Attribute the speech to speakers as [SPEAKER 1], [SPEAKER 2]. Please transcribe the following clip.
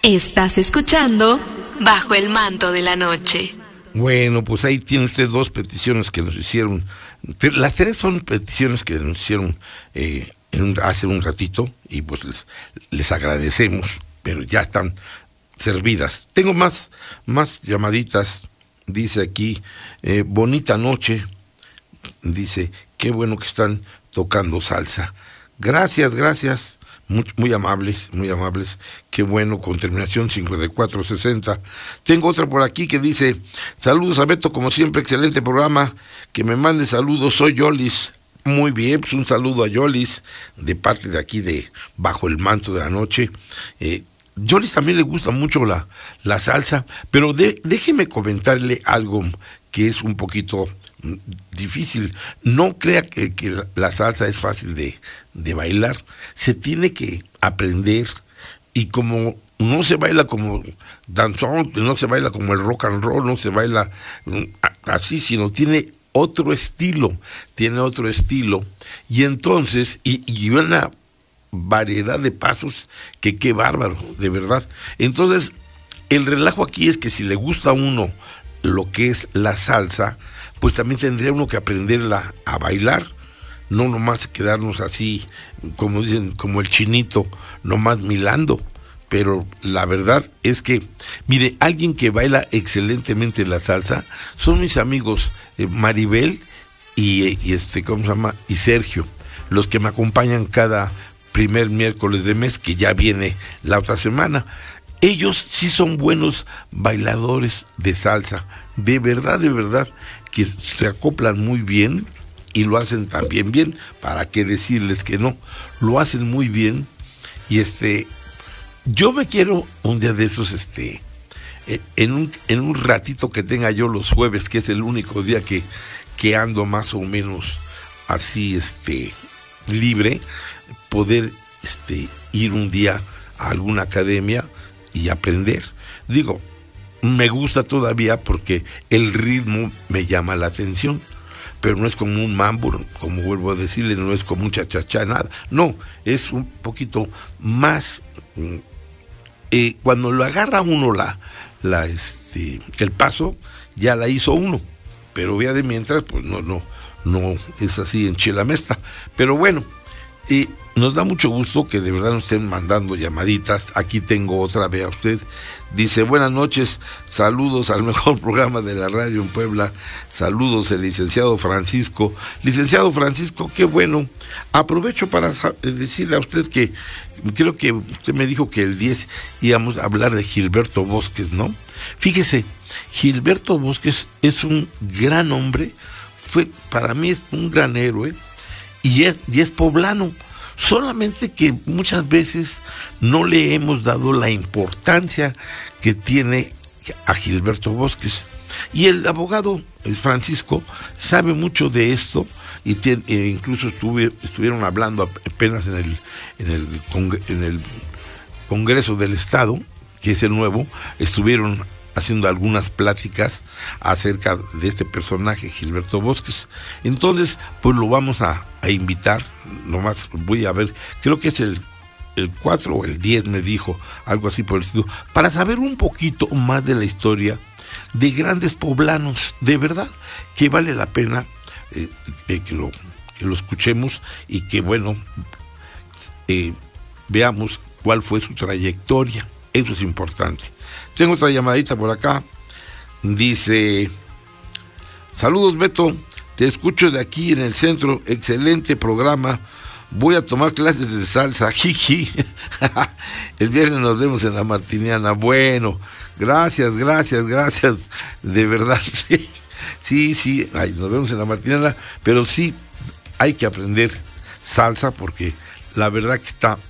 [SPEAKER 1] Estás escuchando Bajo el Manto de la Noche.
[SPEAKER 2] Bueno, pues ahí tiene usted dos peticiones que nos hicieron. Las tres son peticiones que nos hicieron hace un ratito y pues les agradecemos, pero ya están servidas. Tengo más llamaditas. Dice aquí, bonita noche. Dice, qué bueno que están tocando salsa. Gracias. Muy amables. Qué bueno, con terminación 5460. Tengo otra por aquí que dice, saludos a Beto, como siempre, excelente programa. Que me mande saludos, soy Yolis. Muy bien, pues un saludo a Yolis, de parte de aquí de Bajo el Manto de la Noche. Yolis también le gusta mucho la salsa, pero déjeme comentarle algo que es un poquito difícil. No crea que la salsa es fácil de bailar. Se tiene que aprender, y como no se baila como danzón, no se baila como el rock and roll, no se baila así, sino tiene otro estilo, y entonces, y una variedad de pasos que qué bárbaro, de verdad. Entonces, el relajo aquí es que si le gusta a uno lo que es la salsa, pues también tendría uno que aprenderla a bailar, no nomás quedarnos así, como dicen, como el chinito, nomás milando. Pero la verdad es que, mire, alguien que baila excelentemente la salsa son mis amigos Maribel y ¿cómo se llama? Y Sergio, los que me acompañan cada primer miércoles de mes, que ya viene la otra semana. Ellos sí son buenos bailadores de salsa, de verdad, que se acoplan muy bien y lo hacen también bien. ¿Para qué decirles que no? Lo hacen muy bien. Y yo me quiero un día de esos, en un ratito que tenga yo los jueves, que es el único día que ando más o menos así, libre, poder ir un día a alguna academia y aprender. Digo, me gusta todavía porque el ritmo me llama la atención, pero no es como un mambo, como vuelvo a decirle, no es como un cha-cha-cha, nada. No, es un poquito más. Cuando lo agarra uno el paso, ya la hizo uno, pero ya de mientras, pues no es así en Chilamesta. Pero bueno, nos da mucho gusto que de verdad nos estén mandando llamaditas. Aquí tengo otra, vea usted. Dice, buenas noches, saludos al mejor programa de la radio en Puebla. Saludos el licenciado Francisco. Licenciado Francisco, qué bueno. Aprovecho para decirle a usted que creo que usted me dijo que el 10 íbamos a hablar de Gilberto Bosques, ¿no? Fíjese, Gilberto Bosques es un gran hombre, para mí es un gran héroe, y es poblano. Solamente que muchas veces no le hemos dado la importancia que tiene a Gilberto Bosques. Y el abogado, el Francisco, sabe mucho de esto, y incluso estuvieron hablando apenas en el Congreso del Estado, que es el nuevo, estuvieron haciendo algunas pláticas acerca de este personaje, Gilberto Bosques. Entonces, pues lo vamos a invitar. Nomás voy a ver, creo que es el 4 o el 10, me dijo, algo así por el estilo, para saber un poquito más de la historia de grandes poblanos, de verdad, que vale la pena que lo escuchemos, y que, bueno, veamos cuál fue su trayectoria. Eso es importante. Tengo otra llamadita por acá. Dice, saludos Beto, te escucho de aquí en el centro, excelente programa. Voy a tomar clases de salsa, jiji. El viernes nos vemos en la Martiniana. Bueno, gracias, de verdad. Sí, nos vemos en la Martiniana, pero sí hay que aprender salsa, porque la verdad que está